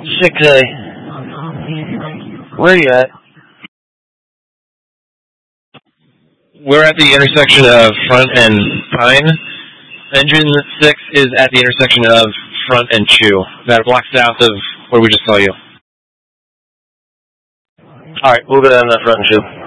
6A. Where are you at? We're at the intersection of Front and Pine. Engine 6 is at the intersection of Front and Chew, about a block south of where we just saw you. Alright, we'll go down that Front and Chew.